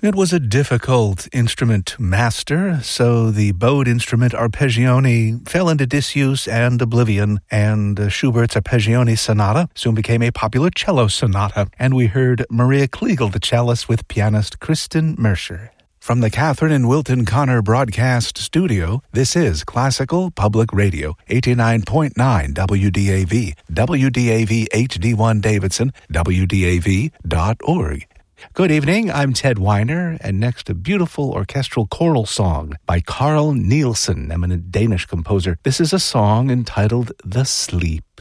It was a difficult instrument to master, so the bowed instrument arpeggione fell into disuse and oblivion, and Schubert's Arpeggione Sonata soon became a popular cello sonata, and we heard Maria Kliegel, the cellist, with pianist Kristen Mercer. From the Catherine and Wilton Connor Broadcast Studio, this is Classical Public Radio, 89.9 WDAV, WDAV HD1 Davidson, WDAV.org. Good evening, I'm Ted Weiner, and next a beautiful orchestral choral song by Carl Nielsen, eminent Danish composer. This is a song entitled The Sleep.